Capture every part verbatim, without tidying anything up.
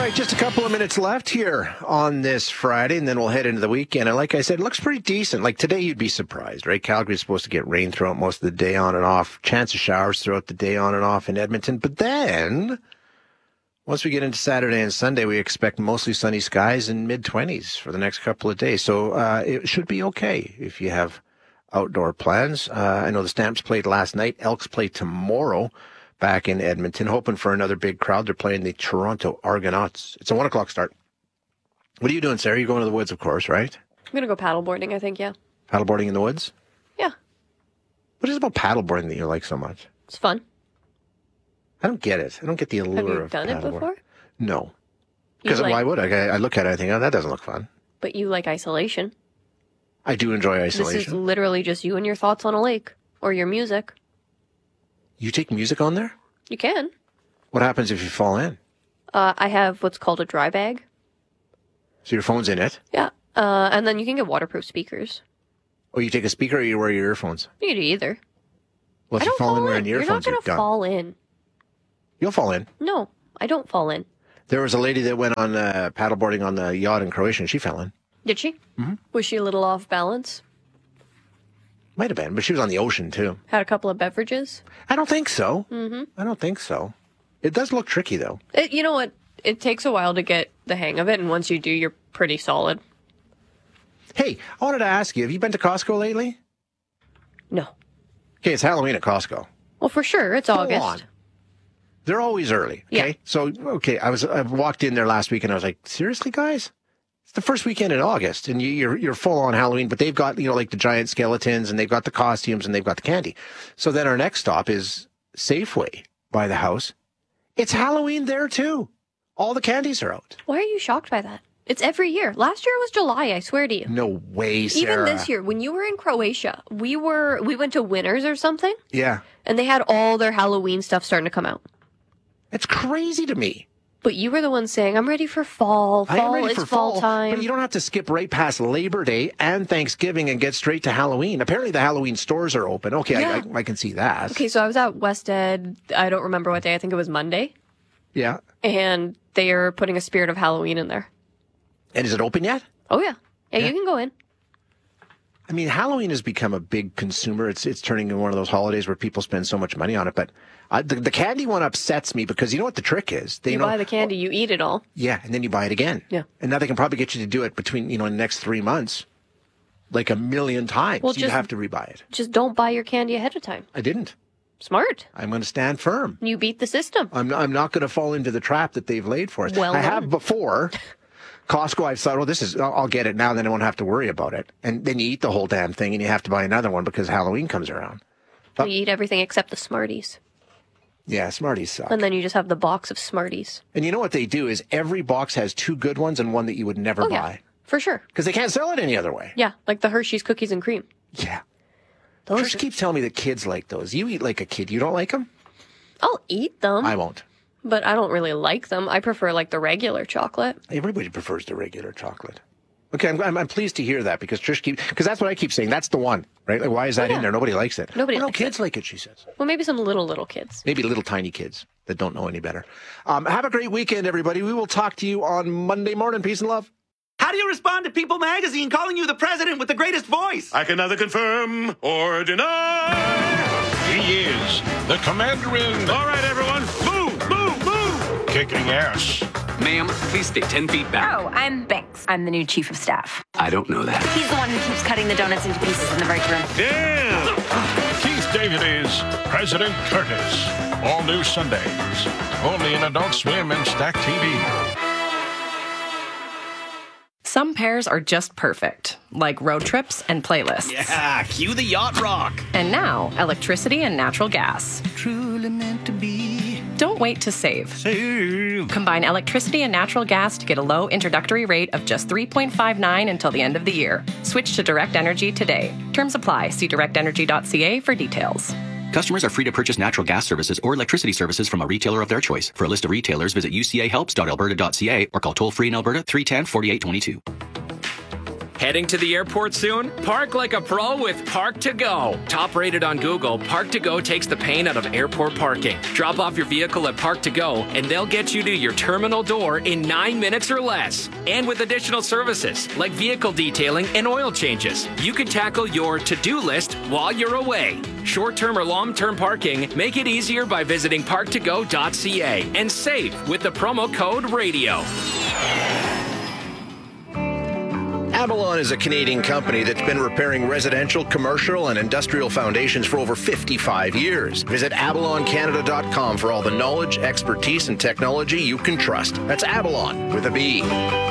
right, just a couple of minutes left here on this Friday, and then we'll head into the weekend. And like I said, it looks pretty decent. Like today, you'd be surprised, right? Calgary's supposed to get rain throughout most of the day on and off. Chance of showers throughout the day on and off in Edmonton. But then, once we get into Saturday and Sunday, we expect mostly sunny skies in mid-twenties for the next couple of days. So uh, it should be okay if you have outdoor plans. Uh, I know the Stamps played last night. Elks play tomorrow back in Edmonton, hoping for another big crowd. They're playing the Toronto Argonauts. It's a one o'clock start. What are you doing, Sarah? You're going to the woods, of course, right? I'm going to go paddleboarding, I think, yeah. Paddleboarding in the woods? Yeah. What is it about paddleboarding that you like so much? It's fun. I don't get it. I don't get the allure of Have you of done it before? No. Because like, why would I? I look at it, I think, oh, that doesn't look fun. But you like isolation. I do enjoy isolation. This is literally just you and your thoughts on a lake. Or your music. You take music on there? You can. What happens if you fall in? Uh, I have what's called a dry bag. So your phone's in it? Yeah. Uh, and then you can get waterproof speakers. Or you take a speaker or you wear your earphones? You can do either. Well, if I you don't fall in wearing in. You're earphones, not you're going to done. fall in. You'll fall in. No, I don't fall in. There was a lady that went on uh, paddleboarding on the yacht in Croatia, and she fell in. Did she? Mm-hmm. Was she a little off balance? Might have been, but she was on the ocean, too. Had a couple of beverages? I don't think so. Mm-hmm. I don't think so. It does look tricky, though. It, you know what? It takes a while to get the hang of it, and once you do, you're pretty solid. Hey, I wanted to ask you, have you been to Costco lately? No. Okay, it's Halloween at Costco. Well, for sure. It's Go August. on. They're always early, okay? Yeah. So, okay, I was I walked in there last week, and I was like, seriously, guys? It's the first weekend in August, and you, you're you're full on Halloween, but they've got, you know, like the giant skeletons, and they've got the costumes, and they've got the candy. So then our next stop is Safeway by the house. It's Halloween there, too. All the candies are out. Why are you shocked by that? It's every year. Last year was July, I swear to you. No way, Sarah. Even this year, when you were in Croatia, we were we went to Winners or something, Yeah. and they had all their Halloween stuff starting to come out. It's crazy to me. But you were the one saying, I'm ready for fall. I am Fall ready is for fall, fall time. But you don't have to skip right past Labor Day and Thanksgiving and get straight to Halloween. Apparently the Halloween stores are open. Okay, Yeah. I, I, I can see that. Okay, so I was at West Ed, I don't remember what day, I think it was Monday, Yeah. and they are putting a Spirit of Halloween in there. And is it open yet? Oh, yeah. Yeah, Yeah. you can go in. I mean, Halloween has become a big consumer. It's it's turning into one of those holidays where people spend so much money on it. But I, the, the candy one upsets me because you know what the trick is? They You know, buy the candy, you eat it all. Yeah, and then you buy it again. Yeah. And now they can probably get you to do it between, you know, in the next three months, like a million times. Well, You'd just- have to rebuy it. Just don't buy your candy ahead of time. I didn't. Smart. I'm going to stand firm. You beat the system. I'm I'm not going to fall into the trap that they've laid for us. Well I done. have before. Costco, I've thought, well, this is, I'll, I'll get it now, then I won't have to worry about it. And then you eat the whole damn thing and you have to buy another one because Halloween comes around. You eat everything except the Smarties. Yeah, Smarties suck. And then you just have the box of Smarties. And you know what they do is every box has two good ones and one that you would never Oh, yeah. buy. For sure. Because they can't sell it any other way. Yeah, like the Hershey's cookies and cream. Yeah. Those Trish are- keeps telling me that kids like those. You eat like a kid. You don't like them? I'll eat them, I won't. but I don't really like them. I prefer like the regular chocolate. Everybody prefers the regular chocolate. Okay, I'm, I'm, I'm pleased to hear that because Trish keeps, because that's what I keep saying. That's the one, right? Like, why is that Oh, yeah. in there? Nobody likes it. Nobody well, likes no, kids it. like it, she says. Well, maybe some little, little kids. Maybe little tiny kids that don't know any better. Um, have a great weekend, everybody. We will talk to you on Monday morning. Peace and love. How do you respond to People Magazine calling you the president with the greatest voice? I can neither confirm or deny. He is the commander in. All right, everyone, move, move, move. Kicking ass. Ma'am, please stay ten feet back. Oh, I'm Banks. I'm the new chief of staff. I don't know that. He's the one who keeps cutting the donuts into pieces in the break room. Yeah. Keith David is President Curtis. All new Sundays. Only in Adult Swim and Stack T V. Some pairs are just perfect, like road trips and playlists. Yeah, cue the yacht rock. And now, electricity and natural gas. Truly meant to be. Don't wait to save. Save. Combine electricity and natural gas to get a low introductory rate of just three point five nine until the end of the year. Switch to Direct Energy today. Terms apply. See direct energy dot c a for details. Customers are free to purchase natural gas services or electricity services from a retailer of their choice. For a list of retailers, visit u c a helps dot alberta dot c a or call toll-free in Alberta three one zero, four eight two two. Heading to the airport soon? Park like a pro with Park to Go. Top rated on Google, Park to Go takes the pain out of airport parking. Drop off your vehicle at Park to Go, and they'll get you to your terminal door in nine minutes or less. And with additional services like vehicle detailing and oil changes, you can tackle your to-do list while you're away. Short-term or long-term parking, make it easier by visiting park to go dot c a and save with the promo code RADIO. Avalon is a Canadian company that's been repairing residential, commercial, and industrial foundations for over fifty-five years. Visit avalon canada dot com for all the knowledge, expertise, and technology you can trust. That's Avalon with a B.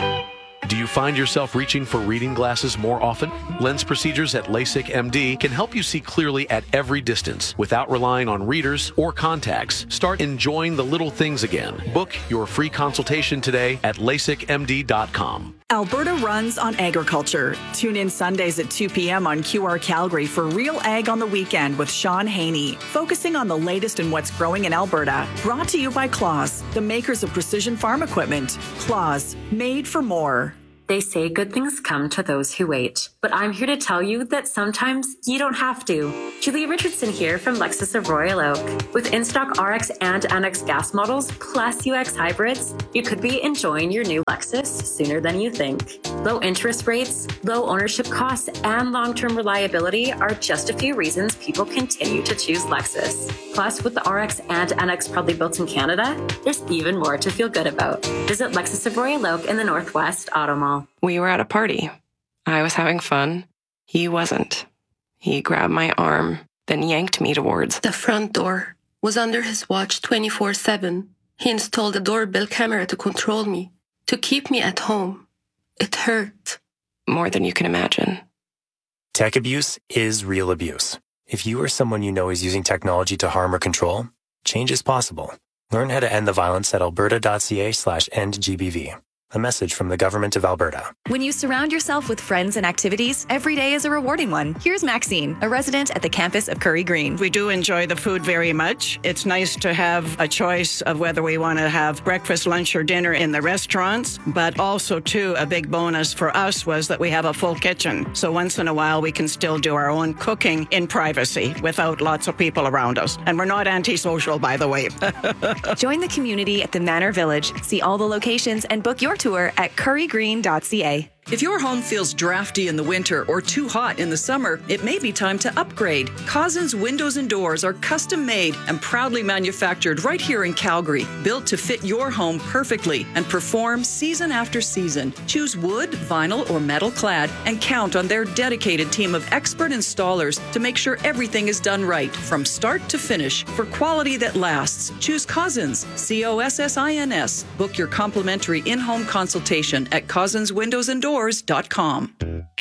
Do you find yourself reaching for reading glasses more often? Lens Procedures at LASIK M D can help you see clearly at every distance without relying on readers or contacts. Start enjoying the little things again. Book your free consultation today at lasik m d dot com. Alberta runs on agriculture. Tune in Sundays at two p.m. on Q R Calgary for Real Ag on the Weekend with Sean Haney, focusing on the latest in what's growing in Alberta. Brought to you by Claus, the makers of precision farm equipment. Claus, made for more. They say good things come to those who wait, but I'm here to tell you that sometimes you don't have to. Julia Richardson here from Lexus of Royal Oak. With in-stock R X and N X gas models plus U X hybrids, you could be enjoying your new Lexus sooner than you think. Low interest rates, low ownership costs, and long-term reliability are just a few reasons people continue to choose Lexus. Plus, with the R X and N X proudly built in Canada, there's even more to feel good about. Visit Lexus of Royal Oak in the Northwest Auto Mall. We were at a party. I was having fun. He wasn't. He grabbed my arm, then yanked me towards the front door. Was under his watch twenty-four seven. He installed a doorbell camera to control me, to keep me at home. It hurt. More than you can imagine. Tech abuse is real abuse. If you or someone you know is using technology to harm or control, change is possible. Learn how to end the violence at alberta dot c a slash end G B V. A message from the Government of Alberta. When you surround yourself with friends and activities, every day is a rewarding one. Here's Maxine, a resident at the campus of Curry Green. We do enjoy the food very much. It's nice to have a choice of whether we want to have breakfast, lunch, or dinner in the restaurants, but also, too, a big bonus for us was that we have a full kitchen. So once in a while, we can still do our own cooking in privacy without lots of people around us. And we're not antisocial, by the way. Join the community at the Manor Village. See all the locations and book your tour at curry green dot c a. If your home feels drafty in the winter or too hot in the summer, it may be time to upgrade. Cousins Windows and Doors are custom made and proudly manufactured right here in Calgary, built to fit your home perfectly and perform season after season. Choose wood, vinyl, or metal clad and count on their dedicated team of expert installers to make sure everything is done right from start to finish for quality that lasts. Choose Cousins, C O S S I N S. Book your complimentary in-home consultation at cousins windows and doors dot com.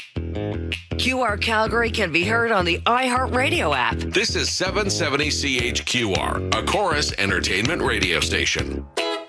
Q R Calgary can be heard on the iHeartRadio app. This is seven seventy C H Q R, a Chorus Entertainment radio station.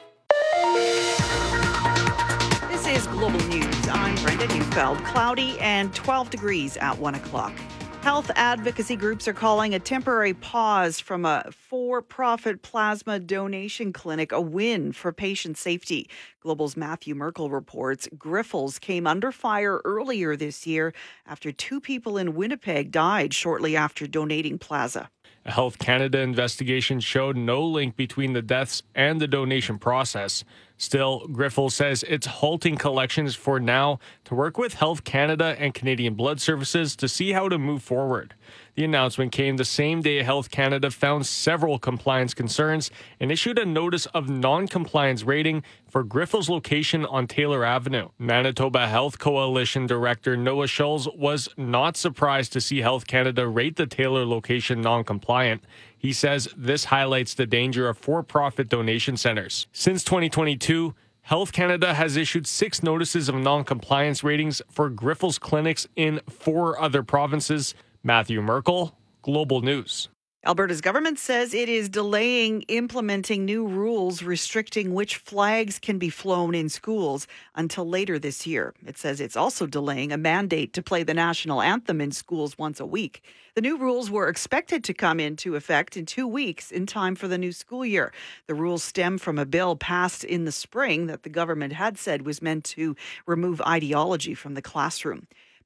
This is Global News. I'm Brenda Neufeld. Cloudy and twelve degrees at one o'clock. Health advocacy groups are calling a temporary pause from a for-profit plasma donation clinic a win for patient safety. Global's Matthew Merkel reports Grifols came under fire earlier this year after two people in Winnipeg died shortly after donating plasma. A Health Canada investigation showed no link between the deaths and the donation process. Still, Grifols says it's halting collections for now to work with Health Canada and Canadian Blood Services to see how to move forward. The announcement came the same day Health Canada found several compliance concerns and issued a notice of non-compliance rating for Grifols' location on Taylor Avenue. Manitoba Health Coalition Director Noah Schulz was not surprised to see Health Canada rate the Taylor location non-compliant. He says this highlights the danger of for-profit donation centers. Since twenty twenty-two, Health Canada has issued six notices of non-compliance ratings for Grifols clinics in four other provinces. Matthew Merkel, Global News. Alberta's government says it is delaying implementing new rules restricting which flags can be flown in schools until later this year. It says it's also delaying a mandate to play the national anthem in schools once a week. The new rules were expected to come into effect in two weeks in time for the new school year. The rules stem from a bill passed in the spring that the government had said was meant to remove ideology from the classroom.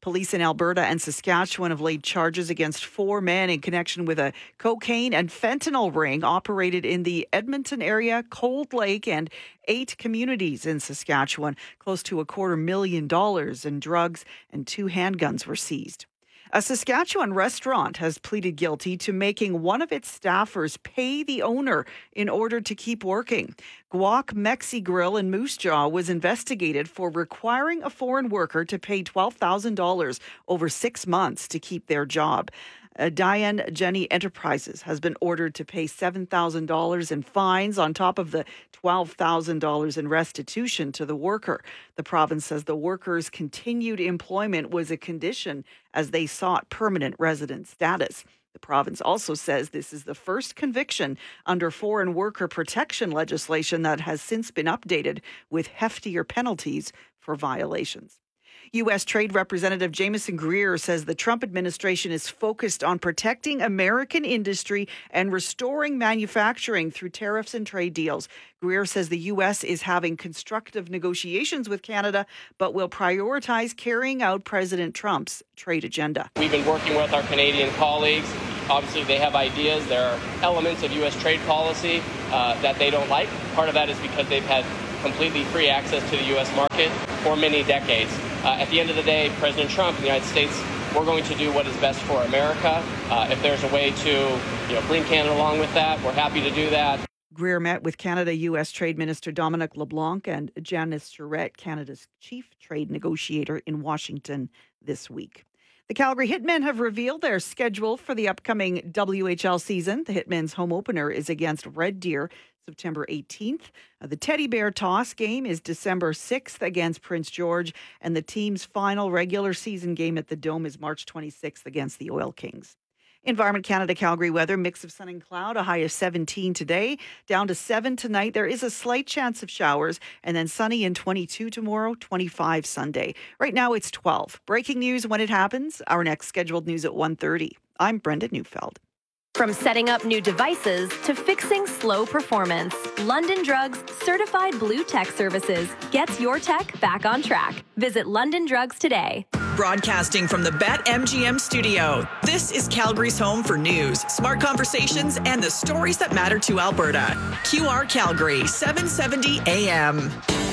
Police in Alberta and Saskatchewan have laid charges against four men in connection with a cocaine and fentanyl ring operated in the Edmonton area, Cold Lake, and eight communities in Saskatchewan. Close to a quarter million dollars in drugs and two handguns were seized. A Saskatchewan restaurant has pleaded guilty to making one of its staffers pay the owner in order to keep working. Guac Mexi Grill in Moose Jaw was investigated for requiring a foreign worker to pay twelve thousand dollars over six months to keep their job. Uh, Diane Jenny Enterprises has been ordered to pay seven thousand dollars in fines on top of the twelve thousand dollars in restitution to the worker. The province says the worker's continued employment was a condition as they sought permanent resident status. The province also says this is the first conviction under foreign worker protection legislation that has since been updated with heftier penalties for violations. U S. Trade Representative Jameson Greer says the Trump administration is focused on protecting American industry and restoring manufacturing through tariffs and trade deals. Greer says the U S is having constructive negotiations with Canada, but will prioritize carrying out President Trump's trade agenda. We've been working with our Canadian colleagues. Obviously, they have ideas. There are elements of U S trade policy uh, that they don't like. Part of that is because they've had completely free access to the U S market for many decades. Uh, at the end of the day, President Trump and the United States, we're going to do what is best for America. Uh, if there's a way to, you know, bring Canada along with that, we're happy to do that. Greer met with Canada U S. Trade Minister Dominic LeBlanc and Janice Charette, Canada's chief trade negotiator, in Washington this week. The Calgary Hitmen have revealed their schedule for the upcoming W H L season. The Hitmen's home opener is against Red Deer, September eighteenth. Uh, the Teddy Bear Toss game is December sixth against Prince George, and the team's final regular season game at the Dome is March twenty-sixth against the Oil Kings. Environment Canada Calgary weather, mix of sun and cloud, a high of seventeen today, down to seven tonight. There is a slight chance of showers, and then sunny and twenty-two tomorrow, twenty-five Sunday. Right now it's twelve. Breaking news when it happens. Our next scheduled news at one thirty. I'm Brenda Neufeld. From setting up new devices to fixing slow performance, London Drugs Certified Blue Tech Services gets your tech back on track. Visit London Drugs today. Broadcasting from the BetMGM studio, this is Calgary's home for news, smart conversations, and the stories that matter to Alberta. Q R Calgary, seven seventy A M.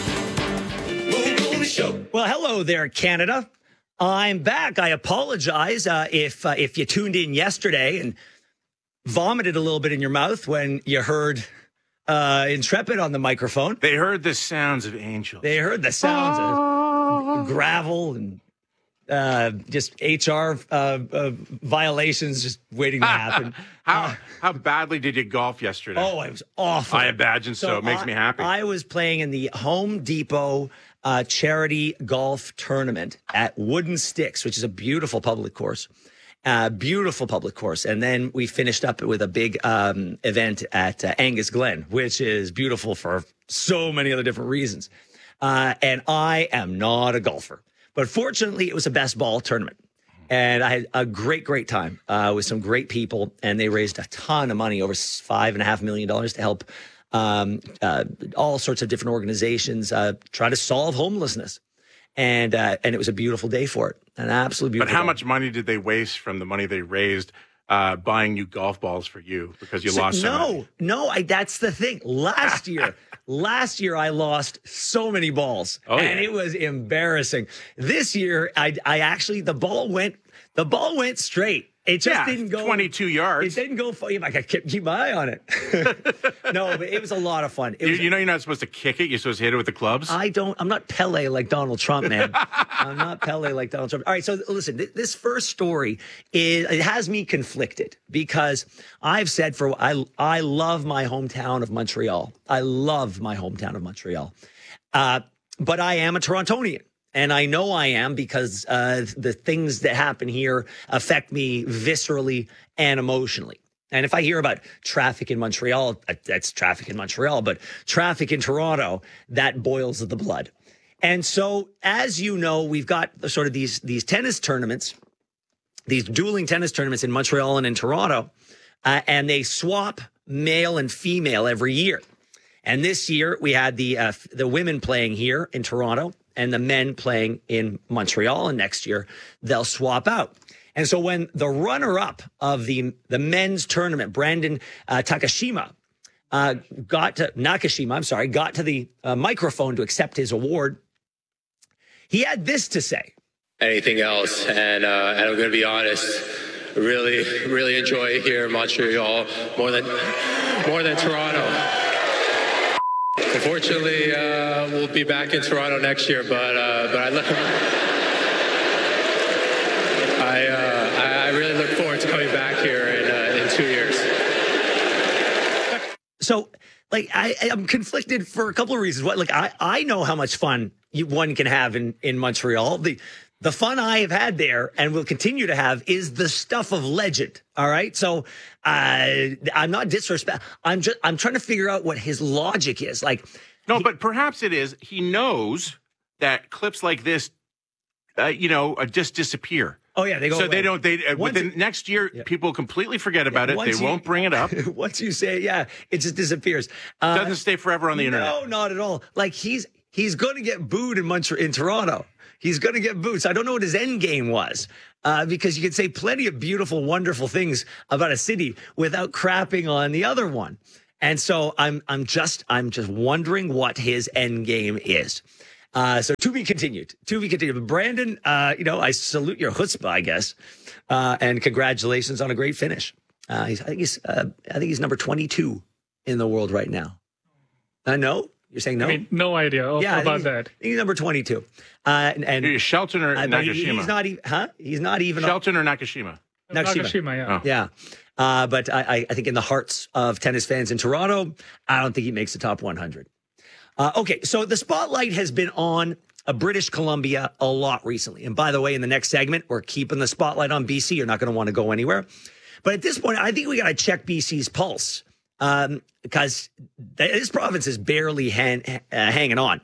Well, hello there, Canada. I'm back. I apologize uh, if uh, if you tuned in yesterday and vomited a little bit in your mouth when you heard uh, Intrepid on the microphone. They heard the sounds of angels. They heard the sounds of gravel and uh, just H R uh, uh, violations just waiting to happen. how uh, how badly did you golf yesterday? Oh, it was awful. I imagine so. so. It makes I, me happy. I was playing in the Home Depot uh, charity golf tournament at Wooden Sticks, which is a beautiful public course. Uh, beautiful public course. And then we finished up with a big um, event at uh, Angus Glen, which is beautiful for so many other different reasons. Uh, and I am not a golfer. But fortunately, it was a best ball tournament. And I had a great, great time uh, with some great people. And they raised a ton of money, over five and a half million dollars, to help um, uh, all sorts of different organizations uh, try to solve homelessness. And uh, and it was a beautiful day for it, an absolutely beautiful. But how day. much money did they waste from the money they raised uh, buying new golf balls for you because you so, lost? No, so many? no, I, that's the thing. Last year, last year I lost so many balls, oh, and yeah. it was embarrassing. This year, I I actually the ball went the ball went straight. It just yeah, didn't go twenty-two yards. It didn't go. I kept keep my eye on it. No, but it was a lot of fun. It you, was, you know, you're not supposed to kick it. You're supposed to hit it with the clubs. I don't. I'm not Pele like Donald Trump, man. I'm not Pele like Donald Trump. All right, so listen. Th- this first story is it has me conflicted because I've said for I I love my hometown of Montreal. I love my hometown of Montreal, uh, but I am a Torontonian. And I know I am because uh, the things that happen here affect me viscerally and emotionally. And if I hear about traffic in Montreal, that's traffic in Montreal, but traffic in Toronto, that boils the blood. And so, as you know, we've got sort of these, these tennis tournaments, these dueling tennis tournaments in Montreal and in Toronto, uh, and they swap male and female every year. And this year we had the uh, the women playing here in Toronto. and the men playing in Montreal, and next year they'll swap out. And so when the runner-up of the, the men's tournament, Brandon uh, Takashima, uh, got to Nakashima, I'm sorry, got to the uh, microphone to accept his award, he had this to say. Anything else, and, uh, and I'm going to be honest, really, really enjoy it here in Montreal more than more than Toronto. Unfortunately, uh, we'll be back in Toronto next year, but uh, but I look, I, uh, I really look forward to coming back here in uh, in two years. So, like, I, I'm conflicted for a couple of reasons. What, like, I, I know how much fun you, one can have in in Montreal. The The fun I have had there and will continue to have is the stuff of legend. All right. So uh, I'm not disrespect. I'm just I'm trying to figure out what his logic is. Like, no, he, but perhaps it is. He knows that clips like this, uh, you know, uh, just disappear. Oh yeah, they go. So away. they don't. They uh, Once within it, next year, yeah. people completely forget about yeah, it. They you, won't bring it up. Once you say, yeah, it just disappears. Uh, Doesn't stay forever on the internet. No, not at all. Like he's he's going to get booed in Montreal, in Toronto. He's going to get booed. So I don't know what his end game was, uh, because you can say plenty of beautiful, wonderful things about a city without crapping on the other one. And so I'm, I'm just, I'm just wondering what his end game is. Uh, so to be continued, to be continued. Brandon, uh, you know, I salute your chutzpah, I guess, uh, and congratulations on a great finish. Uh, he's, I think he's, uh, I think he's number twenty-two in the world right now. I uh, know. You're saying no? I mean, no idea oh, yeah, about he's, that. He's number twenty-two. Uh, and, and Shelton or uh, Nakashima? He, he's not even, huh? He's not even. Shelton or Nakashima? Nakashima, Nakashima yeah. Oh. Yeah. Uh, but I, I think in the hearts of tennis fans in Toronto, I don't think he makes the top one hundred. Uh, okay, so the spotlight has been on uh, British Columbia a lot recently. And by the way, in the next segment, we're keeping the spotlight on B C. You're not going to want to go anywhere. But at this point, I think we got to check B C's pulse. Um, because this province is barely hang, uh, hanging on.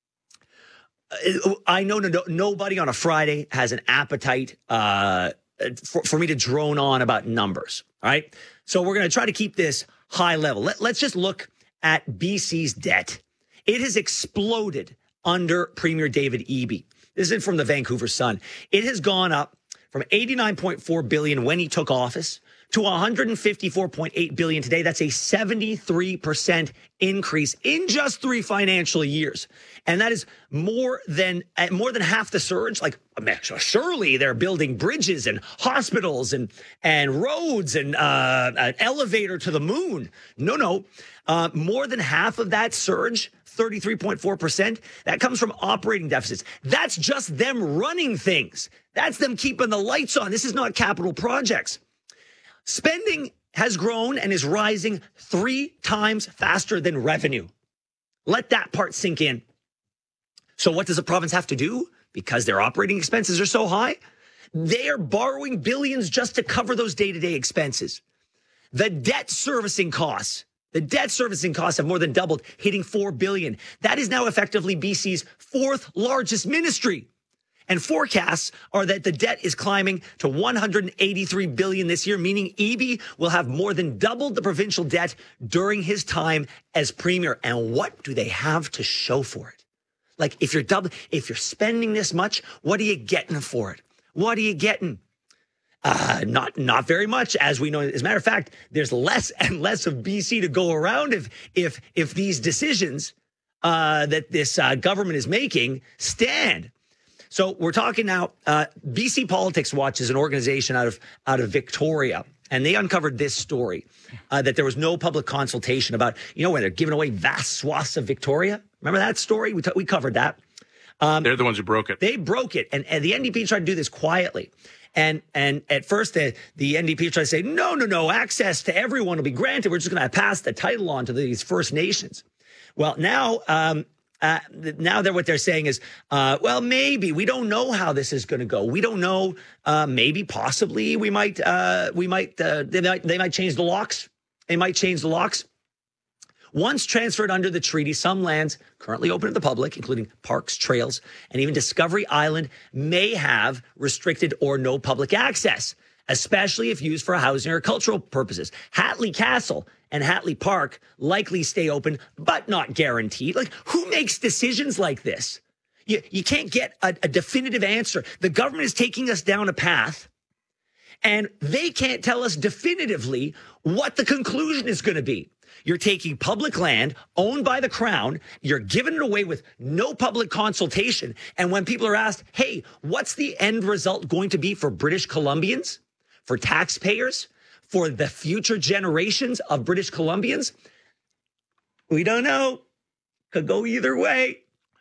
Uh, I know no, nobody on a Friday has an appetite uh, for, for me to drone on about numbers. All right. So we're going to try to keep this high level. Let, let's just look at B C's debt. It has exploded under Premier David Eby. This is from the Vancouver Sun. It has gone up from eighty-nine point four billion dollars when he took office to one hundred fifty-four point eight billion dollars today. That's a seventy-three percent increase in just three financial years. And that is more than more than half the surge. Like, surely they're building bridges and hospitals and, and roads and uh, an elevator to the moon. No, no. Uh, more than half of that surge, thirty-three point four percent, that comes from operating deficits. That's just them running things. That's them keeping the lights on. This is not capital projects. Spending has grown and is rising three times faster than revenue. Let that part sink in. So what does the province have to do? Because their operating expenses are so high, they are borrowing billions just to cover those day-to-day expenses. The debt servicing costs, the debt servicing costs have more than doubled, hitting four billion dollars. That is now effectively B C's fourth largest ministry. And forecasts are that the debt is climbing to one hundred eighty-three billion dollars this year, meaning Eby will have more than doubled the provincial debt during his time as premier. And what do they have to show for it? Like, if you're double, if you're spending this much, what are you getting for it? What are you getting? Uh, not not very much, as we know. As a matter of fact, there's less and less of B C to go around if if if these decisions uh, that this uh, government is making stand. So we're talking now, uh, B C Politics Watch is an organization out of out of Victoria, and they uncovered this story, uh, that there was no public consultation about, you know, when they're giving away vast swaths of Victoria. Remember that story? We, t- we covered that. Um, They're the ones who broke it. They broke it, and, and the N D P tried to do this quietly. And and at first, the, the N D P tried to say, no, no, no, access to everyone will be granted. We're just going to pass the title on to these First Nations. Well, now... Um, Uh, now they're what they're saying is, uh, well, maybe we don't know how this is going to go. We don't know. Uh, maybe, possibly, we might, uh, we might, uh, they might, they might change the locks. They might change the locks. Once transferred under the treaty, some lands currently open to the public, including parks, trails, and even Discovery Island, may have restricted or no public access, especially if used for housing or cultural purposes. Hatley Castle and Hatley Park likely stay open, but not guaranteed. Like, who makes decisions like this? You, you can't get a, a definitive answer. The government is taking us down a path, and they can't tell us definitively what the conclusion is going to be. You're taking public land owned by the crown. You're giving it away with no public consultation. And when people are asked, hey, what's the end result going to be for British Columbians, for taxpayers, for the future generations of British Columbians? We don't know. Could go either way.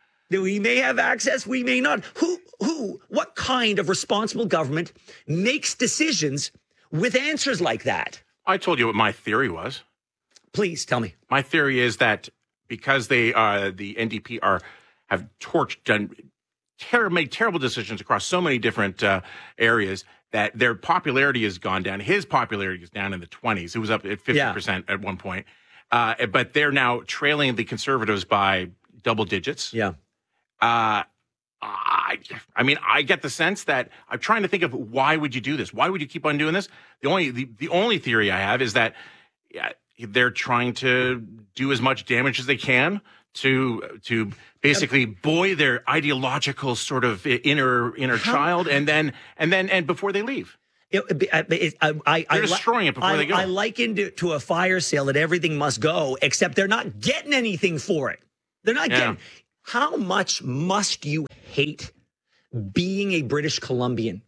We may have access, we may not. Who, who, what kind of responsible government makes decisions with answers like that? I told you what my theory was. Please tell me. My theory is that because they, uh, the N D P are have torched, done ter- made terrible decisions across so many different uh, areas, that their popularity has gone down. His popularity is down in the twenties. It was up at fifty percent yeah. at one point. Uh, but they're now trailing the Conservatives by double digits. Yeah. Uh, I, I mean, I get the sense that I'm trying to think of why would you do this? Why would you keep on doing this? The only the, the only theory I have is that yeah, they're trying to do as much damage as they can to to basically buoy their ideological sort of inner inner How? child, and then and then and before they leave. It, it, it, I, I, they're destroying it before I, they go. I likened it to a fire sale that everything must go, except they're not getting anything for it. They're not Yeah. getting. How much must you hate being a British Columbian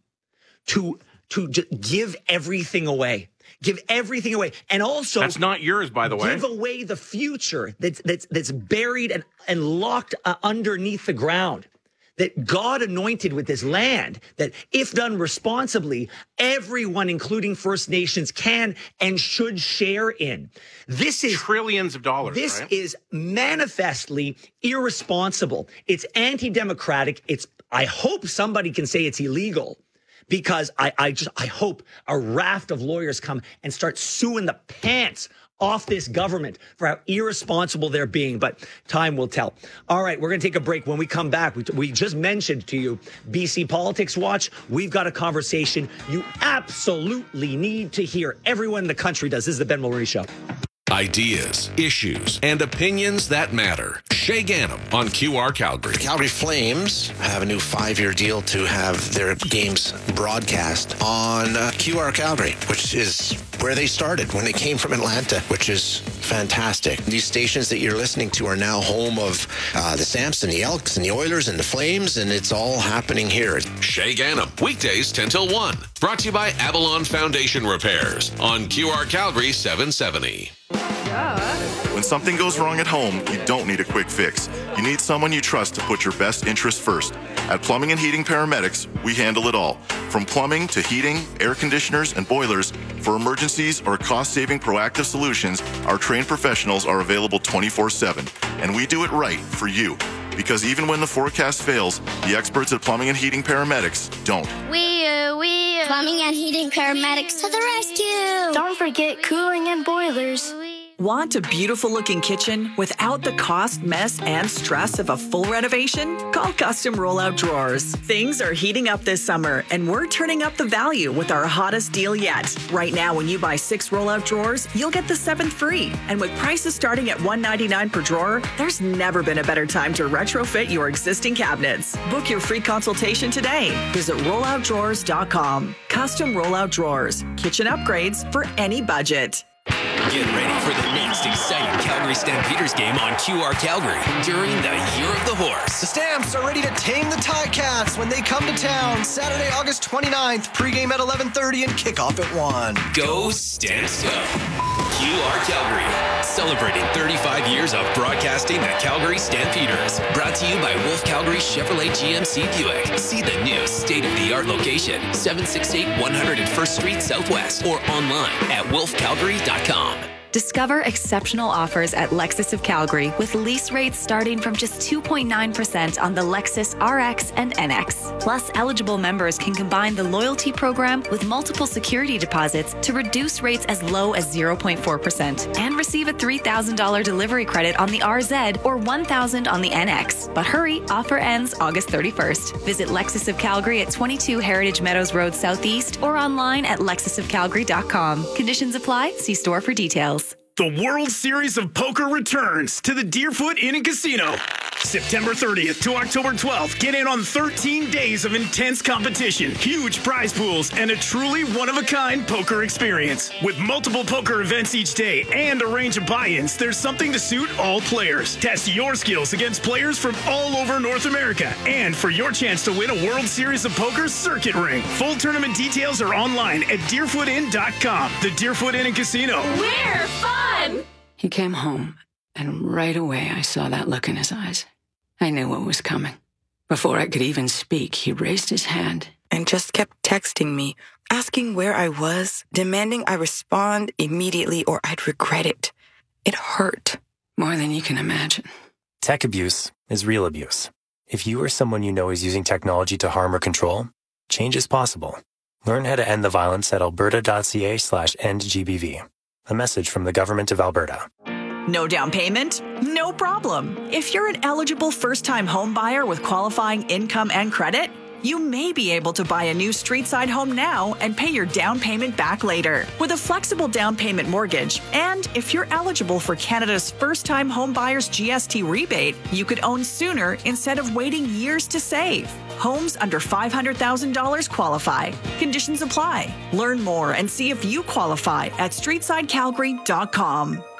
to to just give everything away? Give everything away, and also That's not yours, by the way. Give away the future that's that's that's buried and and locked uh, underneath the ground. That God anointed with this land, that if done responsibly, everyone, including First Nations, can and should share in. This is trillions of dollars. This right? is manifestly irresponsible. It's anti-democratic. It's, I hope somebody can say it's illegal, because I, I just, I hope a raft of lawyers come and start suing the pants off this government for how irresponsible they're being, but time will tell. All right, we're going to take a break. When we come back, we, we just mentioned to you B C Politics Watch. We've got a conversation you absolutely need to hear. Everyone in the country does. This is the Ben Mulroney Show. Ideas, issues, and opinions that matter. Shay Ganem on Q R Calgary. The Calgary Flames have a new five-year deal to have their games broadcast on uh, Q R Calgary, which is where they started when they came from Atlanta, which is fantastic. These stations that you're listening to are now home of uh, the Samps and the Elks and the Oilers and the Flames, and it's all happening here. Shay Ganem, weekdays ten till one. Brought to you by Avalon Foundation Repairs on Q R Calgary seven seventy. When something goes wrong at home, you don't need a quick fix. You need someone you trust to put your best interests first. At Plumbing and Heating Paramedics, we handle it all. From plumbing to heating, air conditioners, and boilers, for emergencies or cost-saving proactive solutions, our trained professionals are available twenty-four seven. And we do it right for you. Because even when the forecast fails, the experts at Plumbing and Heating Paramedics don't. We, uh, we, uh, Plumbing and Heating Paramedics to the rescue. Don't forget cooling and boilers. Want a beautiful looking kitchen without the cost, mess, and stress of a full renovation? Call Custom Rollout Drawers. Things are heating up this summer, and we're turning up the value with our hottest deal yet. Right now, when you buy six rollout drawers, you'll get the seventh free. And with prices starting at one hundred ninety-nine dollars per drawer, there's never been a better time to retrofit your existing cabinets. Book your free consultation today. Visit rollout drawers dot com. Custom Rollout Drawers. Kitchen upgrades for any budget. Get ready for the next exciting Calgary Stampeders game on Q R Calgary during the Year of the Horse. The Stamps are ready to tame the Ticats when they come to town. Saturday, August twenty-ninth, pregame at eleven thirty and kickoff at one. Go Stamps Go! Q R Calgary, celebrating thirty-five years of broadcasting the Calgary Stampeders. Brought to you by Wolf Calgary Chevrolet G M C Buick. See the new state-of-the-art location, seven sixty-eight one hundred first Street Southwest, or online at wolf calgary dot com. Discover exceptional offers at Lexus of Calgary with lease rates starting from just two point nine percent on the Lexus R X and N X. Plus, eligible members can combine the loyalty program with multiple security deposits to reduce rates as low as zero point four percent and receive a three thousand dollars delivery credit on the R Z or one thousand dollars on the N X. But hurry, offer ends August thirty-first. Visit Lexus of Calgary at twenty-two Heritage Meadows Road Southeast or online at lexus of calgary dot com. Conditions apply. See store for details. The World Series of Poker returns to the Deerfoot Inn and Casino. September thirtieth to October twelfth, get in on thirteen days of intense competition, huge prize pools, and a truly one-of-a-kind poker experience. With multiple poker events each day and a range of buy-ins, there's something to suit all players. Test your skills against players from all over North America, and for your chance to win a World Series of Poker circuit ring. Full tournament details are online at deerfoot inn dot com. The Deerfoot Inn and Casino. We're fun! He came home, and right away I saw that look in his eyes. I knew what was coming. Before I could even speak, he raised his hand and just kept texting me, asking where I was, demanding I respond immediately or I'd regret it. It hurt. More than you can imagine. Tech abuse is real abuse. If you or someone you know is using technology to harm or control, change is possible. Learn how to end the violence at alberta.ca slash endgbv. A message from the Government of Alberta. No down payment? No problem. If you're an eligible first-time home buyer with qualifying income and credit, you may be able to buy a new street-side home now and pay your down payment back later with a flexible down payment mortgage. And if you're eligible for Canada's first-time home buyers G S T rebate, you could own sooner instead of waiting years to save. Homes under five hundred thousand dollars qualify. Conditions apply. Learn more and see if you qualify at streetside calgary dot com.